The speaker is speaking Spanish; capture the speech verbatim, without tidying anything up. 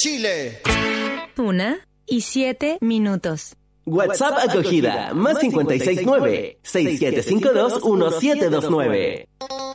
Chile. Una y siete minutos. WhatsApp acogida, más cincuenta y seis nueve, seis siete cinco dos, uno siete dos nueve.